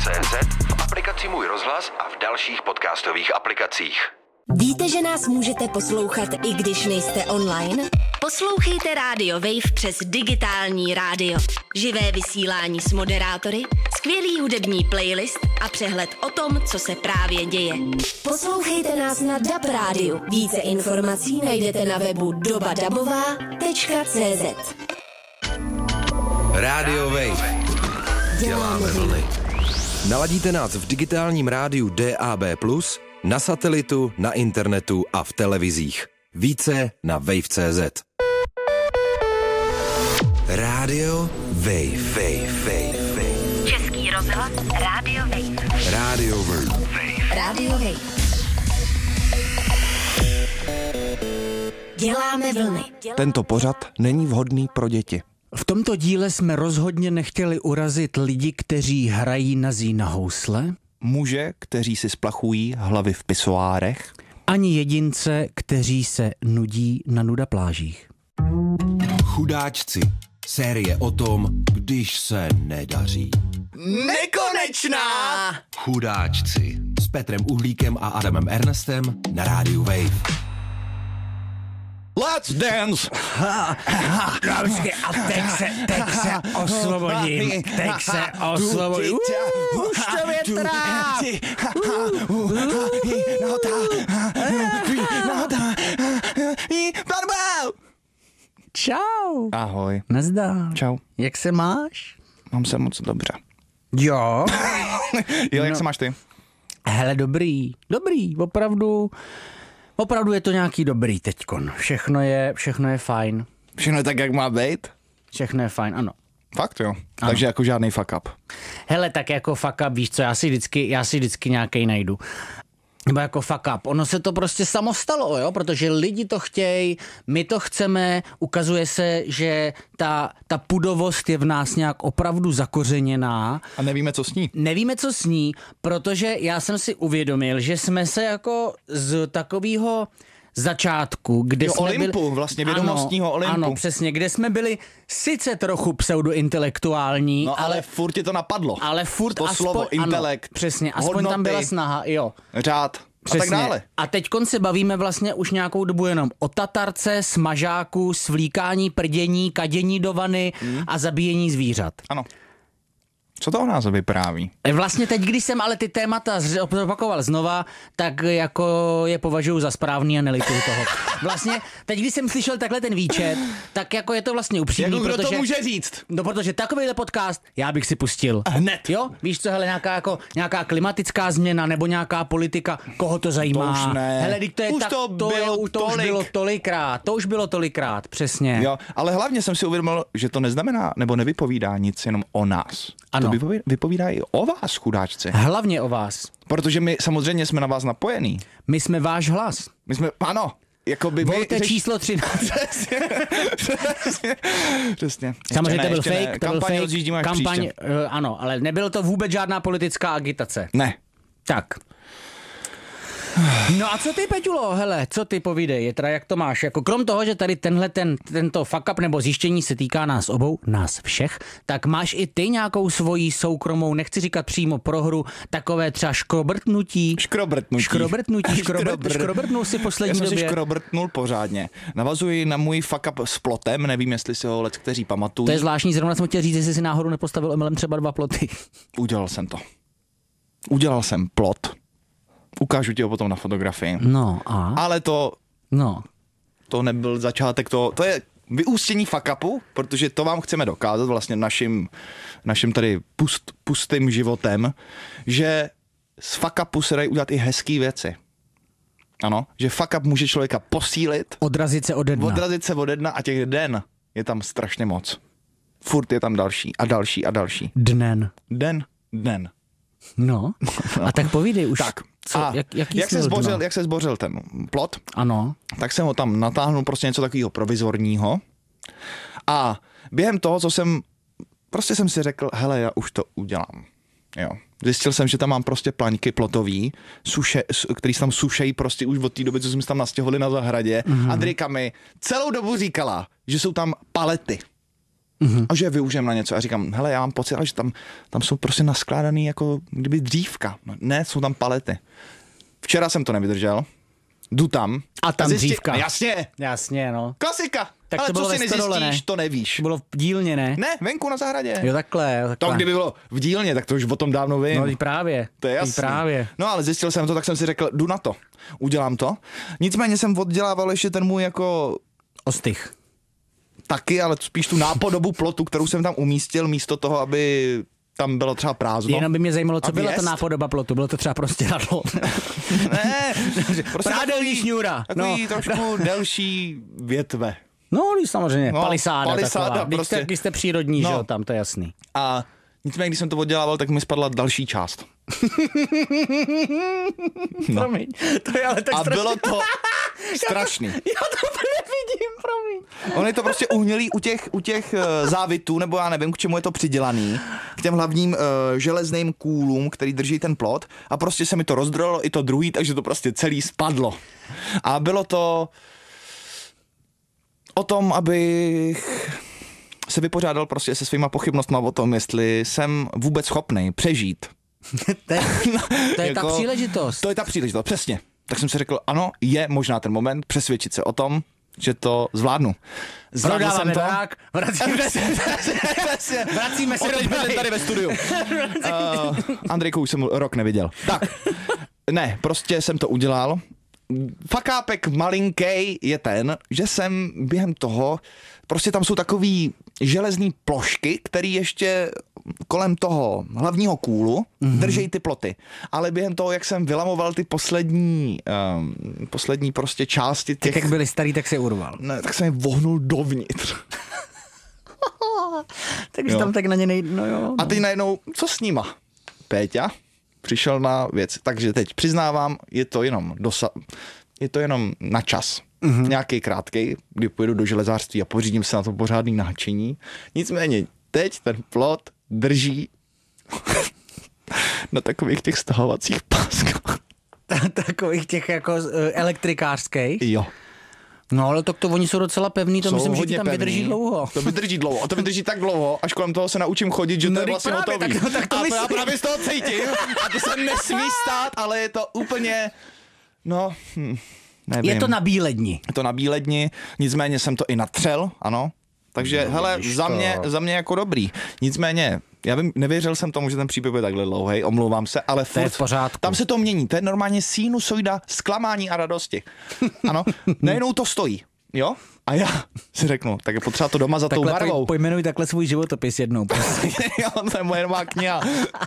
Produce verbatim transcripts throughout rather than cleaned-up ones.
cé zet, v aplikaci Můj rozhlas a v dalších podcastových aplikacích. Víte, že nás můžete poslouchat, i když nejste online? Poslouchejte Radio Wave přes digitální rádio. Živé vysílání s moderátory, skvělý hudební playlist a přehled o tom, co se právě děje. Poslouchejte nás na D A B rádiu. Více informací najdete na webu doba dabová tečka cé zet. Radio Wave. Děláme vlny. Naladíte nás v digitálním rádiu D A B plus, na satelitu, na internetu a v televizích. Více na wave tečka cé zet. Radio Wave. Wave, wave, wave. Český rozhlas Radio Wave. Radio Wave. Radio Wave. Děláme vlny. Tento pořad není vhodný pro děti. V tomto díle jsme rozhodně nechtěli urazit lidi, kteří hrají nazí na housle, Muže, kteří si splachují hlavy v pisoárech, ani jedince, kteří se nudí na nuda plážích. Chudáčci. Série o tom, když se nedaří. Nekonečná! Chudáčci. S Petrem Uhlíkem a Adamem Ernestem na rádiu Wave. Let's dance! A teď se, teď se osvobodím, teď se osvobodím. Už to větrá! Čau. Ahoj. Nazdar. Čau. Jak se máš? Mám se moc dobře. Jo. Jo, jak No. se máš ty? Hele, dobrý, dobrý, opravdu, opravdu je to nějaký dobrý teďkon. Všechno je, všechno je fajn. Všechno je tak, jak má být? Všechno je fajn, ano. Fakt jo. Ano. Takže jako žádný fuck up. Hele, tak jako fuck up, víš co, já si vždycky, já si vždycky nějakej najdu. Nebo jako fuck up. Ono se to prostě samo stalo, jo, protože lidi to chtějí, my to chceme, ukazuje se, že ta, ta pudovost je v nás nějak opravdu zakořeněná. A nevíme, co s ní. Nevíme, co s ní, protože já jsem si uvědomil, že jsme se jako z takového začátku, kde Jo, jsme Olympu, byli... vlastně vědomostního Olympu. Ano, přesně, kde jsme byli sice trochu pseudointelektuální, No ale, ale, furt tě to napadlo. ale furt to aspoň... slovo, ano, intelekt, přesně, aspoň hodnoty, tam byla snaha, jo. řád Přesně. a tak dále. A teďkon se bavíme vlastně už nějakou dobu jenom o tatarce, smažáku, svlíkání, prdění, kadění do vany hmm. a zabíjení zvířat. Ano. Co to o nás vypráví? Vlastně teď, když jsem ale ty témata opakoval znova, tak jako je považuji za správný a nelituju toho. Vlastně teď, když jsem slyšel takhle ten výčet, tak jako je to vlastně upřímný, Jako kdo protože... to může říct? No, protože takovýhle podcast já bych si pustil. Hned. Jo? Víš co, hele, nějaká, jako, nějaká klimatická změna nebo nějaká politika, koho to zajímá? To už ne. Hele, teď to je Už tak, to to, bylo je, to už tolik. bylo tolikrát, to už bylo tolikrát, přesně. Jo, ale hlavně jsem si uvědomil, že to neznamená, nebo nevypovídá nic jenom o nás. Ano. To vypovídá, vypovídá i o vás, chudáčci. Hlavně o vás. Protože my samozřejmě jsme na vás napojení. My jsme váš hlas. My jsme, ano, jako by Volte číslo třináct. Přesně, přesně, přesně. Samozřejmě to byl ještě fake, to byl Kampaň fake, odjíždíme až kampaň, příště. uh, ano, ale nebylo to vůbec žádná politická agitace. Ne. Tak. No a co ty, Peťulo, hele, co ty povídej, je teda jak to máš, jako krom toho, že tady tenhle, ten, tento fuck up nebo zjištění se týká nás obou, nás všech, tak máš i ty nějakou svoji soukromou, nechci říkat přímo prohru, takové třeba škrobrtnutí. Škrobrtnutí. Škrobrtnutí, škrobrt, Škrobrt. škrobrtnul si poslední Já jsem době. si škrobrtnul pořádně. Navazuji na můj fuck up s plotem, nevím, jestli si ho let kteří pamatují. To je zvláštní, zrovna jsem chtěl říct, jestli si náhodou nepostavil omylem třeba dva ploty. Udělal jsem to. Udělal jsem plot. Ukážu ti ho potom na fotografii. No a? Ale to, No. to nebyl začátek, to, to je vyústění fuck upu, protože to vám chceme dokázat vlastně naším, naším tady pust, pustým životem, že z fuck upu se dají udělat i hezký věci. Ano, že fuck up může člověka posílit, Odrazit se ode dna. odrazit se ode dna a těch den je tam strašně moc. Furt je tam další a další a další. Dnen. Den, den. No. A tak povídej už. Tak, Co, a jak, jaký jak, se směl zbořil, dno? jak se zbořil ten plot, Ano. tak jsem ho tam natáhnul prostě něco takového provizorního a během toho, co jsem, prostě jsem si řekl, hele, já už to udělám. Jo. Zjistil jsem, že tam mám prostě plaňky plotový, suše, který se tam sušejí prostě už od té doby, co jsme se tam nastěhovali na zahradě. Mm-hmm. Andrejka mi celou dobu říkala, že jsou tam palety. Mm-hmm. A že je využijem na něco. A říkám, hele, já mám pocit, že tam, tam jsou prostě naskládaný jako kdyby dřívka. Ne, jsou tam palety. Včera jsem to nevydržel. Jdu tam. A tam zjistí... dřívka. Jasně. Jasně, no. Klasika. Tak ale to co bylo si ve Stodole, nezjistíš, ne? to nevíš. To bylo v dílně, ne? Ne, venku na zahradě. Jo, takhle, jo, takhle. To kdyby bylo v dílně, tak to už o tom dávno vím. No, právě. To je jasný. Právě. No, ale zjistil jsem to, tak jsem si řekl, jdu na to. Udělám to. Nicméně jsem oddělával ještě ten můj jako... Ostych. Taky, ale spíš tu nápodobu plotu, kterou jsem tam umístil, místo toho, aby tam bylo třeba prázdno. Jenom by mě zajímalo, co A byla vjezd? ta nápodoba plotu. Bylo to třeba prostě radlo. Ne, prostě Prádelní šňůra. Takový No. trošku delší větve. No, samozřejmě, No, palisáda, palisáda taková. Když prostě. jste, když jste přírodní, No. že jo, tam to je jasný. A nicméně, když jsem to oddělával, tak mi spadla další část. No. Promiň, to je ale tak A strašný. bylo to strašný. Já to úplně vidím, promiň. On je to prostě uhnilý u těch, u těch uh, závitů, nebo já nevím, k čemu je to přidělaný, k těm hlavním uh, železným kůlům, který drží ten plot, a prostě se mi to rozdrolo i to druhý, takže to prostě celý spadlo. A bylo to o tom, abych se vypořádal prostě se svýma pochybnostma o tom, jestli jsem vůbec schopnej přežít. to je, to je Jako- ta příležitost. To je ta příležitost, přesně. Tak jsem si řekl, ano, je možná ten moment přesvědčit se o tom, že to zvládnu. Zvládl jsem Prodáváme to. barák, vracíme se, vracíme se do Prahy. tady ve studiu. uh, Andrejku už jsem rok neviděl. Tak, ne, prostě jsem to udělal. Fakápek malinkej je ten, že jsem během toho, prostě tam jsou takový železný plošky, který ještě kolem toho hlavního kůlu mm-hmm. držej ty ploty. Ale během toho, jak jsem vylamoval ty poslední, um, poslední prostě části těch... Tak jak byli starý, tak se urval. Ne, tak jsem je vohnul dovnitř. Takže Jo. tam tak na ně nejde, no jo. A teď najednou, co s nima? Péťa přišel na věc. Takže teď přiznávám, je to jenom dosa- je to jenom na čas. Mm-hmm. Nějaký krátkej, kdy pojedu do železářství a pořídím se na to pořádný naháčení. Nicméně teď ten plot drží na takových těch stahovacích páskách. Takových těch jako uh, elektrikářských. Jo. No ale tak to oni jsou docela pevný, to Jsou myslím, že ti hodně tam pevný. vydrží dlouho. To vydrží dlouho. A to vydrží tak dlouho, až kolem toho se naučím chodit, že to No, je teď vlastně právě, hotový. tak- tak to a to já myslím. právě z toho cítím. A to se nesmí stát, ale je to úplně... No, hm, nevím. Je to na bíledni. Je to na bíledni, nicméně jsem to i natřel, ano. Takže, no, hele, za mě, za mě jako dobrý. Nicméně, já vím, nevěřil jsem tomu, že ten příběh je takhle dlouhej, omlouvám se, ale To je furt, v pořádku. tam se to mění, to je normálně sinusoida zklamání a radosti. Ano, najednou to stojí, jo? A já si řeknu, tak je potřeba to doma za tou Takhle barvou. poj, pojmenuj takhle svůj životopis jednou. Prostě. Jo, to je moje nová kniha.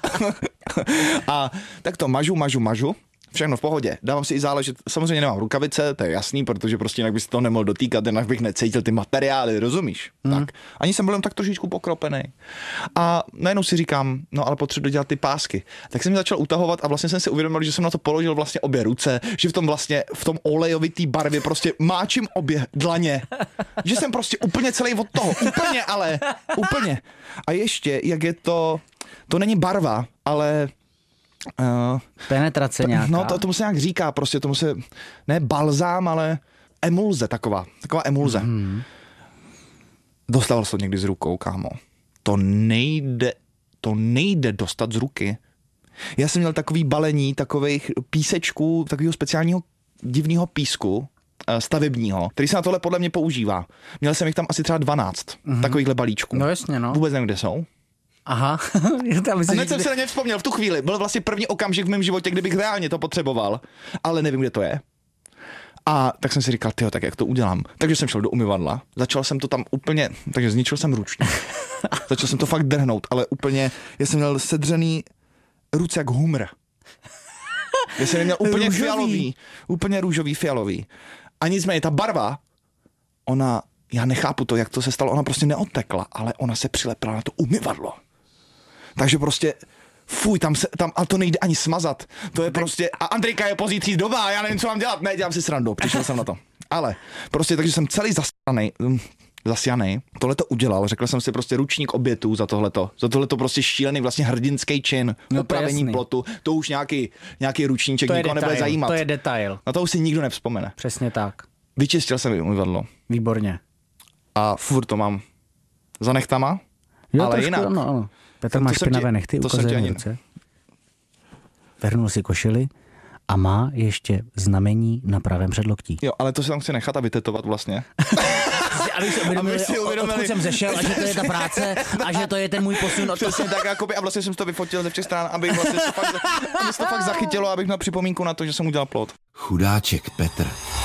A tak to mažu, mažu, mažu. Všechno v pohodě. Dávám si i záležet. Samozřejmě nemám rukavice, to je jasný, protože prostě jinak bys to nemohl dotýkat, jinak bych necítil ty materiály, rozumíš? Mm. Tak. Ani jsem byl jen tak trošičku pokropený. A najednou si říkám, no ale potřebuji dělat ty pásky. Tak jsem začal utahovat a vlastně jsem si uvědomil, že jsem na to položil vlastně obě ruce, že v tom vlastně, v tom olejovitý barvě prostě máčím obě dlaně. Že jsem prostě úplně celý od toho. Úplně, ale úplně. A ještě, jak je to, to není barva, ale... Uh, Penetrace nějaká. No, to, tomu se nějak říká, prostě tomu se, ne balzám, ale emulze taková, taková emulze. Mm. Dostával jsem to někdy z rukou, kámo. To nejde, to nejde dostat z ruky. Já jsem měl takový balení, takových písečků, takového speciálního divného písku, stavebního, který se na tohle podle mě používá. Měl jsem jich tam asi třeba dvanáct, mm. takovýchhle balíčků. No jasně, no. Vůbec nevím, kde jsou. Aha. Já myslím, Hned jsem se na ně vzpomněl v tu chvíli. Byl vlastně první okamžik v mém životě, kdybych reálně to potřeboval, ale nevím, kde to je. A tak jsem si říkal, tyjo, tak jak to udělám? Takže jsem šel do umyvadla, začal jsem to tam úplně, takže zničil jsem ručník. Začal jsem to fakt drhnout, ale úplně, já jsem měl sedřený ruce jak humr. Já jsem měl úplně Růžový. fialový, úplně růžový, fialový. A nicméně ta barva, ona, já nechápu to, jak to se stalo, ona prostě neodtekla, ale ona se přilepila na to umyvadlo. Takže prostě, fuj, tam se, tam, a to nejde ani smazat. To je prostě, a Andrejka je pozítří doma, já nevím, co mám dělat, ne, dělám si srandu, přišel jsem na to. Ale prostě, takže jsem celý zasranej, zasjanej, tohle to udělal, řekl jsem si prostě ručník obětů za tohleto, za tohleto prostě šílený vlastně hrdinský čin, no opravení plotu, to už nějaký, nějaký ručníček to nikoho detail, nebude zajímat. To je detail. Na to už si nikdo nevzpomene. Přesně tak. Vyčistil jsem umyvadlo Výborně. a furt to mám Za nechtama? Jo, ale trošku, jinak. No, no. Petr To má jsem špinavé ti- nechty, to jsem ukazuje ti mi ani- ruce. Vrhnul si košili a má ještě znamení na pravém předloktí. Jo, ale to si tam chci nechat a vytetovat vlastně. Aby si uvědomili, si o- uvědomili- odkud jsem zešel a že to je ta práce a že to je ten můj posun od toho. Přesně tak, jakoby, a vlastně jsem to vyfotil ze všech stran, abych vlastně to fakt, aby to fakt zachytilo, abych měl připomínku na to, že jsem udělal plot. Chudáček Petr.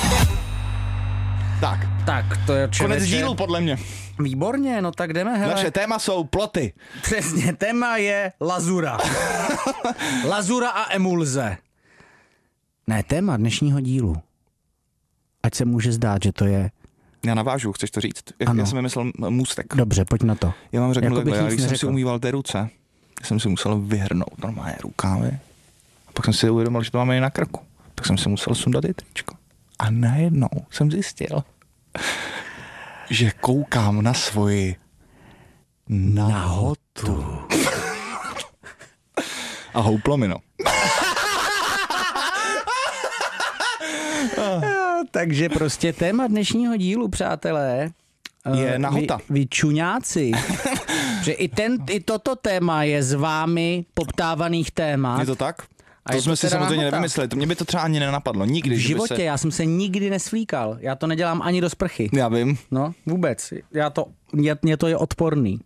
Tak, Tak, to je konec dílu podle mě. Výborně, no tak jdeme, hele. Naše téma jsou ploty. Přesně, téma je lazura. Lazura a emulze. Ne, téma dnešního dílu. Ať se může zdát, že to je... Já navážu, chceš to říct? Já, Ano. já jsem vymyslel můstek. Dobře, pojď na to. Já vám řeknu Jako bych takhle, já, nic když jsem si neřekl. umýval ty ruce, jsem si musel vyhrnout normálně rukávy. A pak jsem si uvědomil, že to máme i na krku. Tak jsem si musel sundat i tričko. A najednou jsem zjistil, že koukám na svoji nahotu. A houplo mi, no. Takže prostě téma dnešního dílu, přátelé, Je eh, nahota. Vy, vy čuňáci. Že i, ten, i toto téma je s vámi poptávaných témat. Je to tak? A To je jsme to si teda samozřejmě nahota. nevymysleli. To mě by to třeba ani nenapadlo. Nikdy. V že by životě, se... já jsem se nikdy nesvlíkal. Já to nedělám ani do sprchy. Já vím. No, vůbec. Já to, mě, mě to je odporný.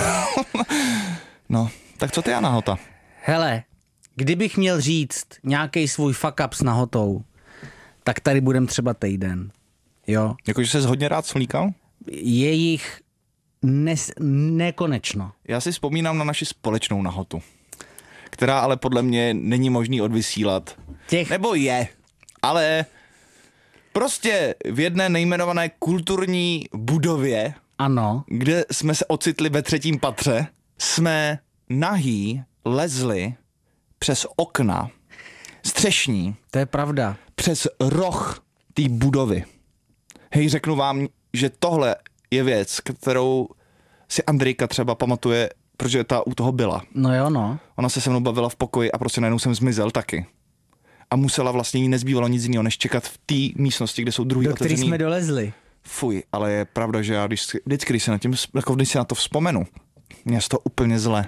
No, tak co ty a nahota? Hele, kdybych měl říct nějaký svůj fuck up s nahotou, tak tady budem třeba týden. Jo? Jakože jsi hodně rád svlíkal? Je jich nes, nekonečno. Já si vzpomínám na naši společnou nahotu, která ale podle mě není možný odvysílat. Těch, Nebo je, ale prostě v jedné nejmenované kulturní budově, ano, kde jsme se ocitli ve třetím patře, jsme nahý lezli přes okna střešní, to je pravda. přes roh té budovy. Hej, řeknu vám, že tohle je věc, kterou si Andrejka třeba pamatuje, protože ta u toho byla. No jo, no. Ona se se mnou bavila v pokoji a prostě najednou jsem zmizel taky. A musela vlastně jí nezbývalo nic jiného, než čekat v té místnosti, kde jsou druhý Do který otevřený. jsme dolezli. Fuj, ale je pravda, že já když, vždycky, když se na, tím, jako když si na to vzpomenu, mě je to úplně zle.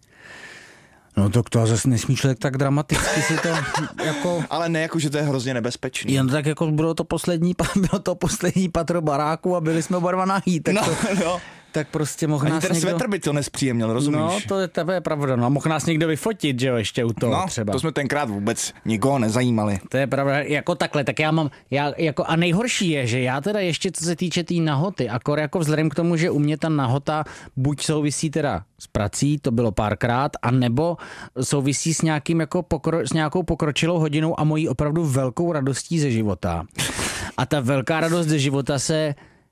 No to to zase nesmí člověk tak dramaticky si to jako... Ale ne jako, že to je hrozně nebezpečný. Jen tak jako bylo to poslední, pa- bylo to poslední patro baráku a byli jsme oba dva nahý, tak, No, to, no. tak prostě mohl Ani nás ten někdo... svetr by to nespříjemnil, rozumíš? No, to je, to je pravda, no a mohl nás někdo vyfotit, že jo, ještě u toho no třeba. to jsme tenkrát vůbec nikoho nezajímali. To je pravda, jako takhle, tak já mám, já jako a nejhorší je, že já teda ještě co se týče té nahoty, akor jako vzhledem k tomu, že u mě ta nahota buď souvisí teda s prací, to bylo párkrát, a nebo souvisí s nějakým jako pokro, s nějakou pokročilou hodinou a mojí opravdu velkou radostí ze života. A ta velká radost ze života se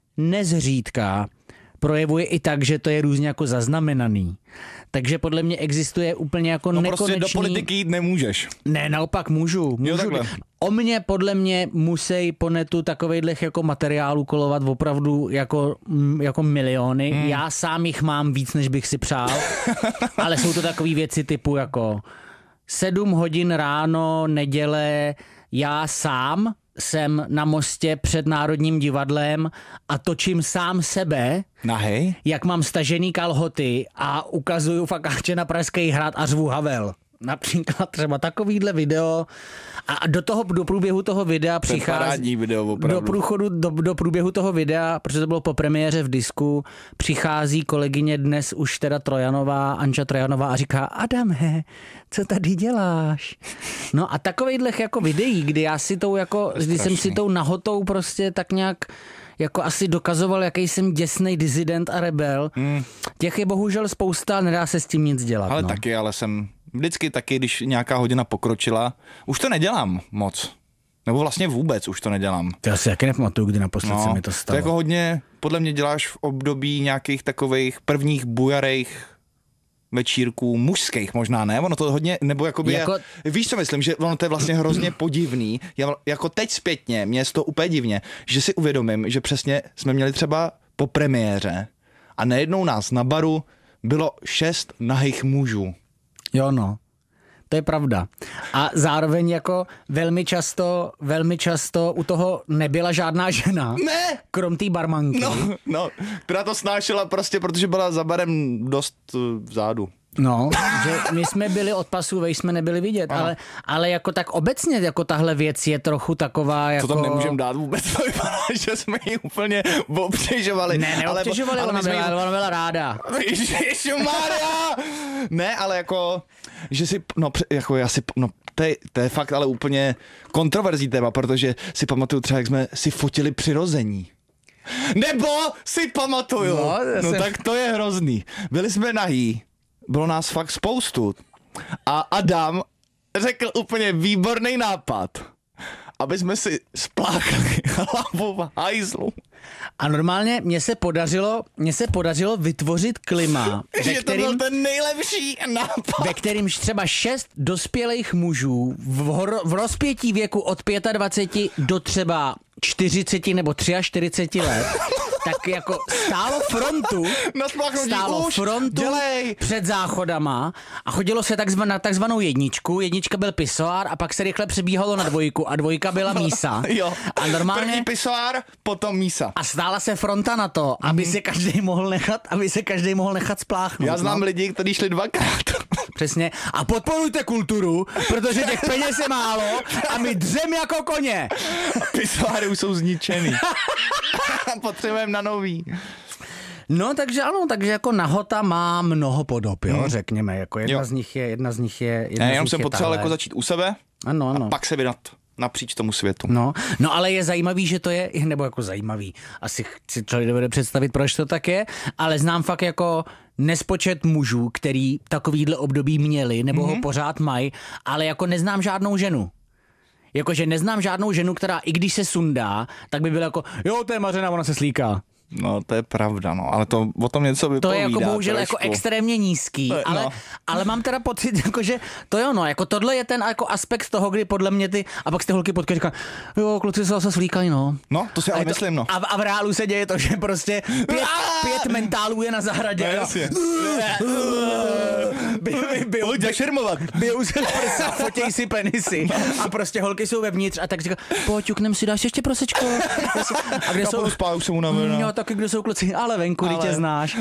nezřídka projevuje i tak, že to je různě jako zaznamenaný. Takže podle mě existuje úplně jako No nekonečný... prostě do politiky jít nemůžeš. Ne, naopak můžu. můžu. takhle. O mě podle mě musí po netu takovejhlech jako materiálů kolovat opravdu jako, mm, jako miliony. Hmm. Já sám jich mám víc, než bych si přál. Ale jsou to takové věci typu jako sedm hodin ráno, neděle, já sám jsem na mostě před Národním divadlem a točím sám sebe, Nahej? jak mám stažený kalhoty a ukazuju fakáče na Pražský hrad a řvu Havel. Například třeba takovýhle video a do toho, do průběhu toho videa přichází, Parádní video opravdu. do, průchodu, do, do průběhu toho videa, protože to bylo po premiéře v Disku, přichází kolegyně dnes už teda Trojanová, Anča Trojanová a říká: Adame, co tady děláš? No a takovejhlech jako videí, kdy já si tou jako, kdy jsem si tou nahotou prostě tak nějak jako asi dokazoval, jaký jsem děsnej disident a rebel. Hmm. Těch je bohužel spousta, nedá se s tím nic dělat. Ale no. taky, ale jsem vždycky taky, když nějaká hodina pokročila, už to nedělám moc. Nebo vlastně vůbec už to nedělám. To já si taky nepamatuju, kdy naposled se mi to stalo. To jako hodně, podle mě děláš v období nějakých takových prvních bujarejch večírků, mužských možná, ne? Ono to hodně, nebo jakoby, Jako- je, víš co myslím, že ono to je vlastně hrozně podivný. Já, jako teď zpětně, mě je to úplně divně, že si uvědomím, že přesně jsme měli třeba po premiéře a najednou nás na baru bylo šest nahých mužů. Jo no. To je pravda. A zároveň jako velmi často, velmi často u toho nebyla žádná žena. Ne! Krom té barmanky. No, no, která to snášela prostě, protože byla za barem dost uh, vzadu. No, že my jsme byli od pasu, vej jsme nebyli vidět, ale, ale jako tak obecně jako tahle věc je trochu taková jako... To tam nemůžeme dát vůbec, to vypadá, že jsme ji úplně obtěžovali. Ne, neobtěžovali, ale, ale ona, byla, jí... ona byla ráda. Ježišmarja! Ne, ale jako, že si, no, jako já si, no, to je, to je fakt ale úplně kontroverzní téma, protože si pamatuju třeba, jak jsme si fotili přirození. Nebo si pamatuju, no, no jsem... tak to je hrozný. Byli jsme nahý. Bylo nás fakt spoustu. A Adam řekl úplně výborný nápad, aby jsme si spláchli hlavu v hajzlu. A normálně mně se podařilo, mně se podařilo vytvořit klima, že to kterým, byl ten nejlepší nápad. Ve kterým třeba šest dospělých mužů v, hor, v rozpětí věku od dvacet pět do třeba čtyřicet nebo čtyřicet tři let, tak jako stálo frontu, stálo už, frontu dělej. Před záchodama a chodilo se takzvanou, na takzvanou jedničku. Jednička byl pisoár a pak se rychle přebíhalo na dvojku a dvojka byla mísa. Jo. A normálně první pisoár, potom mísa. A stála se fronta na to, aby mm. se každý mohl nechat, aby se každý mohl nechat spláchnout. Já znám no? lidi, kteří šli dvakrát. Přesně. A podporujte kulturu, protože těch peněz je málo a my dřem jako koně. A pisoáry už jsou zničený. Potřebujeme na nový. No, takže ano, takže jako nahota má mnoho podob, jo, hmm. řekněme. Jako jedna jo. z nich je, jedna z nich je, jedna ne, z jenom nich jsem je potřeboval tahle. jako začít u sebe ano, ano. a pak se vydat napříč tomu světu. No, no, ale je zajímavý, že to je, nebo jako zajímavý, asi si člověk dovede představit, proč to tak je, ale znám fakt jako nespočet mužů, který takovýhle období měli, nebo mm-hmm. ho pořád mají, ale jako neznám žádnou ženu. Jakože neznám žádnou ženu, která i když se sundá, tak by byla jako, jo, to je mařena, ona se slíká. No, to je pravda, no, ale to o tom něco vypovídá. To je jako bohužel trošku. jako extrémně nízký, no. ale, ale mám teda pocit, jako, že to je ono, jako tohle je ten jako aspekt toho, kdy podle mě ty, a pak z ty holky potkají, říká, jo, kluci se zase slíkají, no. No, to si ale to, myslím, no. A, a v reálu se děje to, že prostě pět, pět mentálů je na zahradě. No, jasně. Pojď zašermovat. Bijou se prsa, fotěj si penisy. A prostě holky jsou vevnitř a tak říká, pojď, ťuknem si, dáš ještě prosečko. A kde jsou, spát, už jsem unavená. Jo, taky kde jsou kluci, ale venku, ale... tě znáš.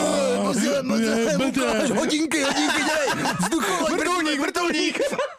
Hodinky, hodinky, dělej. Vzduchu, vrtulník, vrtulník.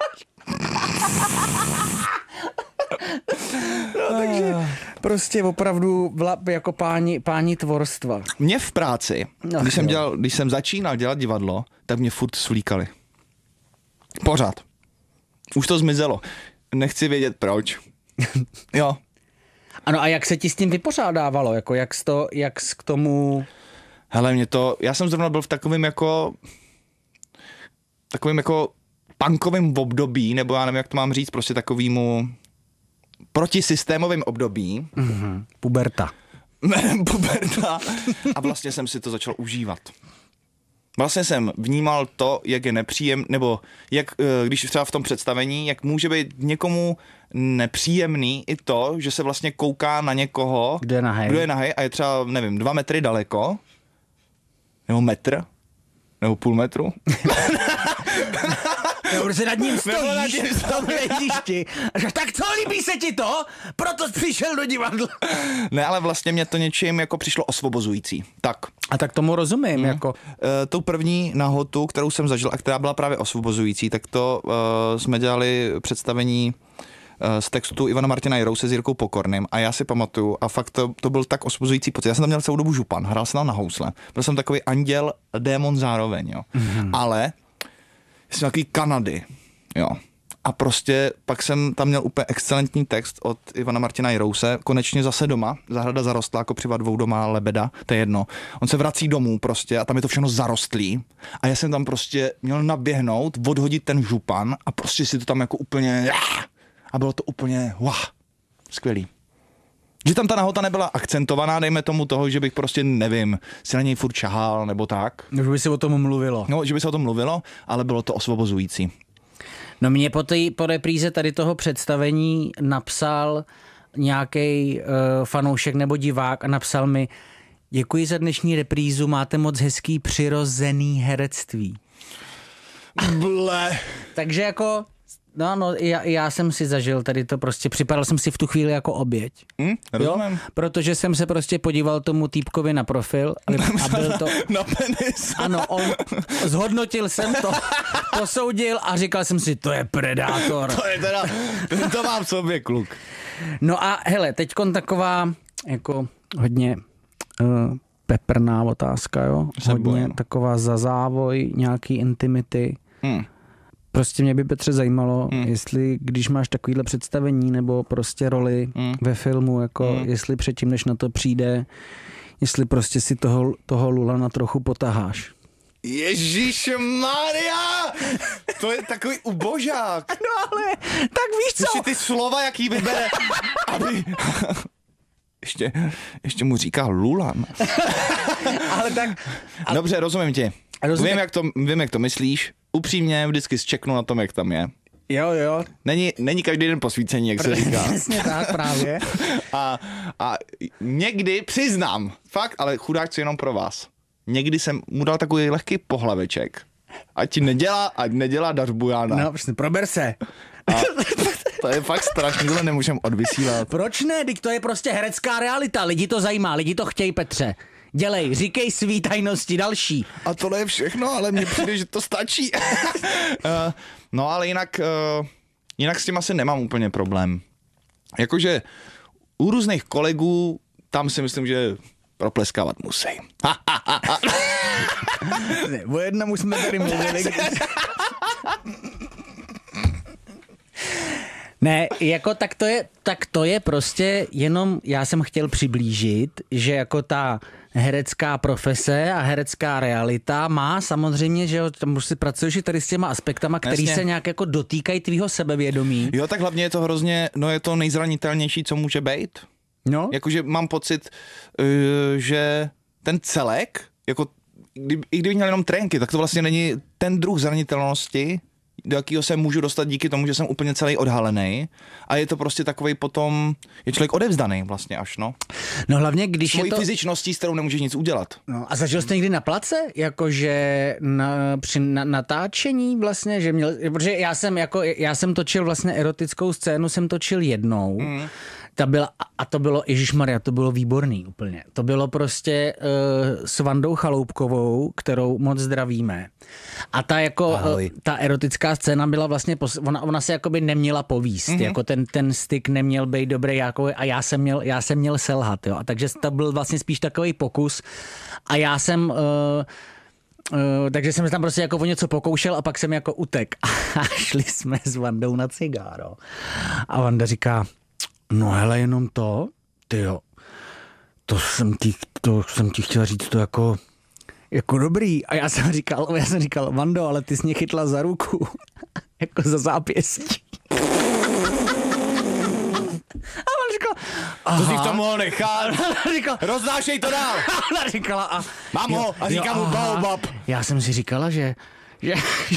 No, takže prostě opravdu vla, jako páni, páni tvorstva. Mě v práci, Ach, když, jsem jo. dělal, když jsem začínal dělat divadlo, tak mě furt svlíkali. Pořád. Už to zmizelo. Nechci vědět proč. Jo. Ano, a jak se ti s tím vypořádávalo? Jako jak jsi to, jak jsi k tomu... Hele, mě to, já jsem zrovna byl v takovém jako takovým jako punkovým období, nebo já nevím, jak to mám říct, prostě takovýmu protisystémovým období. Mm-hmm. Puberta. Puberta. A vlastně jsem si to začal užívat. Vlastně jsem vnímal to, jak je nepříjemný, nebo jak, když třeba v tom představení, jak může být někomu nepříjemný i to, že se vlastně kouká na někoho, kdo je nahej, kdo je nahej a je třeba, nevím, dva metry daleko, nebo metr, nebo půl metru. Nebo se nad ním stojíš v tom hledišti. Tak co, líbí se ti to? Proto jsi přišel do divadla. Ne, ale vlastně mě to něčím jako přišlo osvobozující. Tak. A tak tomu rozumím. Hmm. Jako. E, tou první nahotu, kterou jsem zažil a která byla právě osvobozující, tak to e, jsme dělali představení e, z textu Ivana Martina Jirouse s Jirkou Pokorným a já si pamatuju a fakt to, to byl tak osvobozující pocit. Já jsem tam měl celou dobu župan, hrál jsem tam na housle. Byl jsem takový anděl, démon zároveň, jo. Hmm. Ale jsem takový Kanady, jo. A prostě pak jsem tam měl úplně excelentní text od Ivana Martina Jirouse, konečně zase doma, zahrada zarostla, jako přiva dvou doma lebeda, to je jedno. On se vrací domů prostě a tam je to všechno zarostlý a já jsem tam prostě měl naběhnout, odhodit ten župan a prostě si to tam jako úplně a bylo to úplně wow, skvělý. Že tam ta nahota nebyla akcentovaná, dejme tomu toho, že bych prostě, nevím, si na něj furt čahal nebo tak. Že by se o tom mluvilo. No, že by se o tom mluvilo, ale bylo to osvobozující. No mě po, tý, po repríze tady toho představení napsal nějaký uh, fanoušek nebo divák a napsal mi: děkuji za dnešní reprízu, máte moc hezký přirozený herectví. Ble. Takže jako, no, no, já, já jsem si zažil tady to prostě, připadal jsem si v tu chvíli jako oběť. Hm, rozumím. Protože jsem se prostě podíval tomu týpkovi na profil a byl to... Na penis. Ano, on, zhodnotil jsem to, posoudil a říkal jsem si, to je predátor. To je teda, to mám v sobě, kluk. No a hele, teďkon taková jako hodně uh, peprná otázka, jo? Hodně bojím. taková za závoj, nějaký intimity. Hmm. Prostě mě by, Petře, zajímalo, Hmm. jestli když máš takovýhle představení nebo prostě roli Hmm. ve filmu, jako Hmm. jestli předtím, než na to přijde, jestli prostě si toho, toho Lulana trochu potaháš. Ježišmarja! To je takový ubožák. No ale, tak víš co? Ještě ty slova, jaký vybere, aby... Ještě, ještě mu říká Lulan. Ale tak... Dobře, rozumím tě. Rozumím. Vím, jak to, vím, jak to myslíš. Upřímně vždycky zčeknu na tom, jak tam je. Jo, jo. Není, není každý den posvícení, jak se říká. Přesně tak právě. A, a někdy, přiznám, fakt, ale chudáčci jenom pro vás. Někdy jsem mu dal takový lehký pohlaveček. Ať ti nedělá, ať nedělá dařbujána. No, prostě prober se. A to je fakt strašný, tohle nemůžem odvysílat. Proč ne? Teď to je prostě herecká realita. Lidi to zajímá, lidi to chtějí, Petře. Dělej, říkej svý tajnosti další. A tohle je všechno, ale mně přijde, že to stačí. uh, no ale jinak, uh, jinak s tím asi nemám úplně problém. Jakože u různých kolegů, tam si myslím, že propleskávat musí. O jednom už jsme tady mluvili. Ne, jako tak to je, tak to je prostě jenom, já jsem chtěl přiblížit, že jako ta herecká profese a herecká realita má samozřejmě, že jo, tam už si pracuješ i tady s těma aspektama, který Jasně. se nějak jako dotýkají tvýho sebevědomí. Jo, tak hlavně je to hrozně, no je to nejzranitelnější, co může být. No, Jakože mám pocit, uh, že ten celek, jako kdy, i kdyby měl jenom trénky, tak to vlastně není ten druh zranitelnosti, do jakého se můžu dostat díky tomu, že jsem úplně celý odhalený. A je to prostě takovej potom, je člověk odevzdaný vlastně až, no. no hlavně, když Svojí je to... fyzičností, s kterou nemůžeš nic udělat. No, a zažil jste někdy na place, jakože na, při na, natáčení vlastně, že měl, protože já jsem jako, já jsem točil vlastně erotickou scénu, jsem točil jednou, mm. ta byla, a to bylo, ježišmarja, to bylo výborný úplně, to bylo prostě uh, s Vandou Chaloupkovou, kterou moc zdravíme. A ta jako, uh, ta erotická scéna byla vlastně, pos, ona, ona se jakoby neměla povíst, mm-hmm. jako ten, ten styk neměl být dobrý, jako, a já jsem měl, já jsem měl selhat, jo, a takže to byl vlastně spíš takový pokus a já jsem... Uh, Uh, takže jsem tam prostě jako o něco pokoušel a pak jsem jako utek. A šli jsme s Vandou na cigáro. A Vanda říká, no hele, jenom to, tyjo, to jsem ti, to jsem ti chtěl říct, to jako, jako dobrý. A já jsem říkal, já jsem říkal, Vando, ale ty jsi mě chytla za ruku, jako za zápěstí. A on říkal, aha. To si v tom mohl nechat. říkal, Roznášej to dál. ona říkala, a, Mám ho a říkám mu aha. baobab. Já jsem si říkala, že, že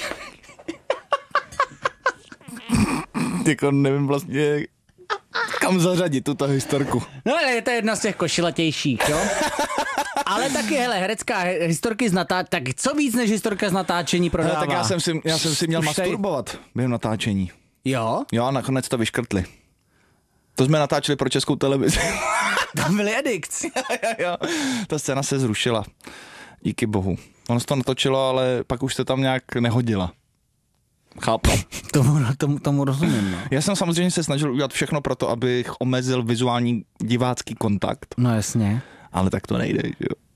Jako nevím vlastně, kam zařadit tuto historku. no ale je to jedna z těch košilatějších, jo? Ale taky, hele, herecká historky z natáčení, tak co víc než historka z natáčení prodává? No, tak já jsem si, já jsem si měl Už tady- masturbovat během natáčení. Jo? Jo, a nakonec to vyškrtli. To jsme natáčeli pro Českou televizi. Tam byly edikts. jo, ta scéna se zrušila. Díky bohu. Ono se to natočilo, ale pak už se tam nějak nehodila. Chápu. Tomu, tomu, tomu rozumím, no. Já jsem samozřejmě se snažil udělat všechno pro to, abych omezil vizuální divácký kontakt, No jasně. ale tak to nejde, že jo.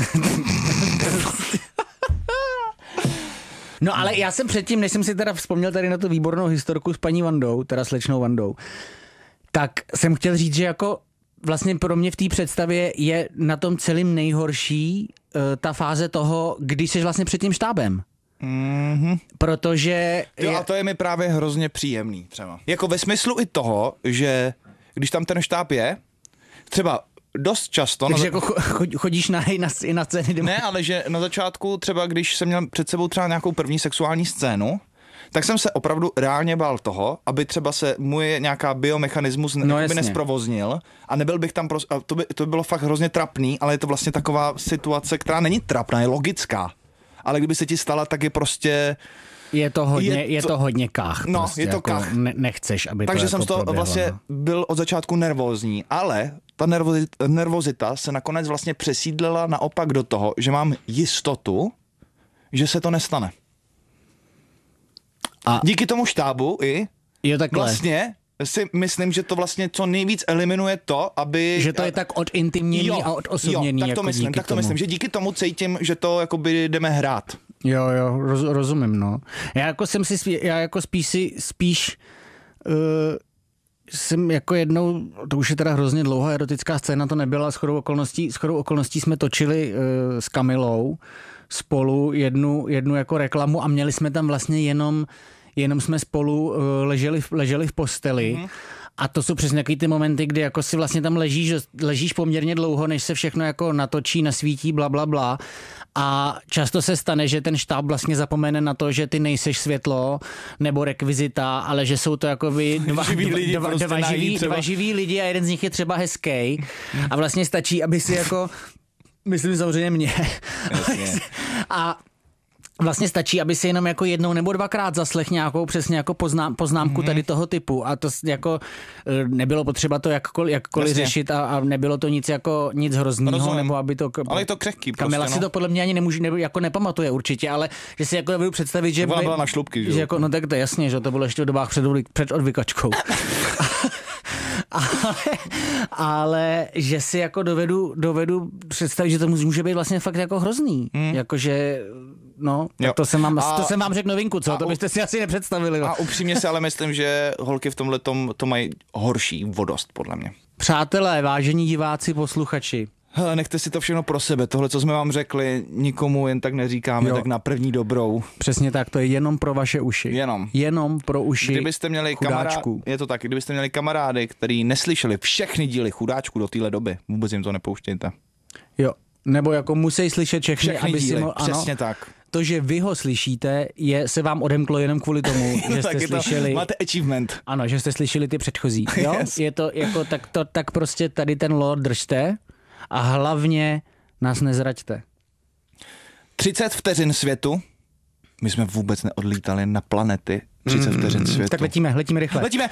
No ale já jsem předtím, než jsem si teda vzpomněl tady na tu výbornou historku s paní Vandou, teda slečnou Vandou, tak jsem chtěl říct, že jako vlastně pro mě v té představě je na tom celým nejhorší uh, ta fáze toho, když jsi vlastně před tím štábem. Mm-hmm. Protože... Jo, a to je mi právě hrozně příjemný třeba. Jako ve smyslu i toho, že když tam ten štáb je, třeba dost často... Takže na... jako cho- chodíš na, na, na ceny. Ne, ale že na začátku třeba, když jsem měl před sebou třeba nějakou první sexuální scénu, tak jsem se opravdu reálně bál toho, aby třeba se můj nějaká biomechanismus No, ne, jasně. nesprovoznil a nebyl bych tam, pros- a to, by, to by bylo fakt hrozně trapný, ale je to vlastně taková situace, která není trapná, je logická. Ale kdyby se ti stala, tak je prostě Je to hodně, je to, je to, je to hodně kách. No, prostě je to jako kach. Ne, nechceš, aby Takže to jsem jako z toho proběhlo, vlastně no. byl od začátku nervózní, ale ta nervozita, nervozita se nakonec vlastně přesídlila naopak do toho, že mám jistotu, že se to nestane. A díky tomu štábu i jo, takhle. vlastně si myslím, že to vlastně co nejvíc eliminuje to, aby... Že to je tak odintimněný jo, a odosobněný. Jo, tak to jako myslím, tak to tomu. myslím, že díky tomu cítím, že to jakoby jdeme hrát. Jo, jo, roz, rozumím, no. Já jako jsem si, spí, já jako spíš si, spíš uh, jsem jako jednou, to už je teda hrozně dlouhá erotická scéna, to nebyla, shodou okolností, shodou okolností jsme točili uh, s Kamilou spolu jednu, jednu jako reklamu a měli jsme tam vlastně jenom, jenom jsme spolu uh, leželi, leželi v posteli. Mm-hmm. A to jsou přesně takový ty momenty, kdy jako si vlastně tam ležíš, ležíš poměrně dlouho, než se všechno jako natočí, nasvítí, bla, bla, bla. A často se stane, že ten štáb vlastně zapomene na to, že ty nejseš světlo nebo rekvizita, ale že jsou to jakoby dva, živí lidi, dva, prostě dva, živí, dva živí lidi a jeden z nich je třeba hezký. A vlastně stačí, aby si jako, myslím samozřejmě mě. A vlastně stačí, aby si jenom jako jednou nebo dvakrát zaslech nějakou přesně jako poznám, poznámku mm-hmm. tady toho typu a to jako nebylo potřeba to jakkoliv, jakkoliv řešit a, a nebylo to nic jako nic hroznýho, nebo aby to... Ale je to křehký prostě, Kamila no. si to podle mě ani nemůže, nebo jako nepamatuje určitě, ale že si jako nebudu představit, že... Ona byla na šlupky, že, že jako, no tak to je jasně, že to bylo ještě v dobách před, před odvykačkou. ale, ale že si jako dovedu, dovedu představit, že to může být vlastně fakt jako hrozný. Hmm. Jakože, no, tak to jsem vám, a, to jsem vám řekl novinku, co? To byste si asi nepředstavili. A upřímně si ale myslím, že holky v tomhletom to mají horší vodost, podle mě. Přátelé, vážení diváci, posluchači. Hele, nechte si to všechno pro sebe. Tohle, co jsme vám řekli, nikomu jen tak neříkáme, jo. Tak na první dobrou. Přesně tak, to je jenom pro vaše uši. Jenom. Jenom pro uši Kdybyste měli kamarády, je to tak, kdybyste měli kamarády, který neslyšeli všechny díly Chudáčku do téhle doby, vůbec jim to nepouštějte. Jo, nebo jako musí slyšet všechny, všechny aby díly, si mo- přesně ano, tak. To, že vy ho slyšíte, je, se vám odemklo jenom kvůli tomu, že jste slyšeli... Máte achievement. Ano, že jste slyšeli ty předchozí. Jo? Yes. Je to jako, tak, to, tak prostě tady ten lore držte a hlavně nás nezraďte. třicet vteřin světu. My jsme vůbec neodlítali na planety. třicet vteřin světu. Tak letíme, letíme rychle. Letíme.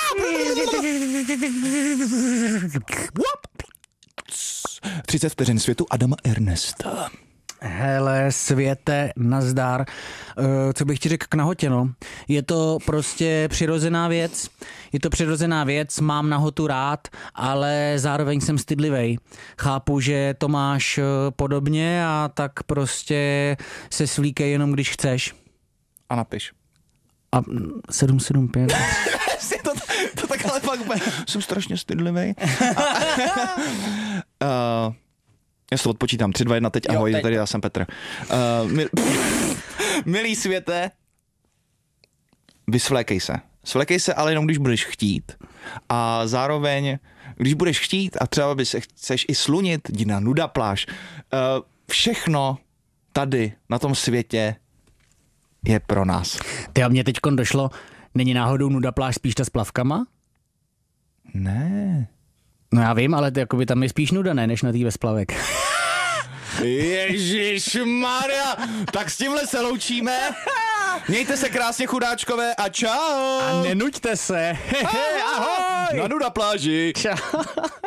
třicet vteřin světu Adama Ernesta. Hele, světe, nazdar. Uh, co bych ti řekl k nahotě, no? Je to prostě přirozená věc. Je to přirozená věc, mám nahotu rád, ale zároveň jsem stydlivej. Chápu, že to máš podobně a tak prostě se svlíkej jenom, když chceš. A napiš. A sedm sedm pět. to, to tak ale pak jsem strašně stydlivej. uh, Já si to odpočítám. tři, dva, jedna, teď ahoj, jo, teď. Tady já jsem Petr. Uh, mil, milý světe, vysvlékej se. Svlékej se, ale jenom když budeš chtít. A zároveň, když budeš chtít a třeba by se chceš i slunit, jdi na nuda pláž. Uh, všechno tady na tom světě je pro nás. Ty a mně teďkon došlo, není náhodou nuda pláž spíš ta s plavkama? Ne. No já vím, ale to jakoby tam je spíš nuda, ne, než na tý bezplavek. Ježišmarja, tak s tímhle se loučíme. Mějte se krásně, chudáčkové, a čau. A nenuďte se. Ahoj. Na nuda pláži. Čau.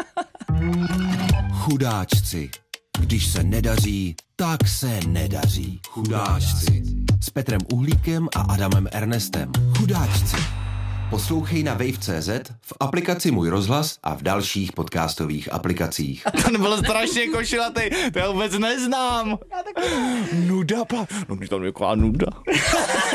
Chudáčci. Když se nedaří, tak se nedaří. Chudáčci. S Petrem Uhlíkem a Adamem Ernestem. Chudáčci. Poslouchej na wave tečka cé zet, v aplikaci Můj rozhlas a v dalších podcastových aplikacích. To nebylo strašně košilatej, to já vůbec neznám. Nuda, pla... no mi tam taková nuda.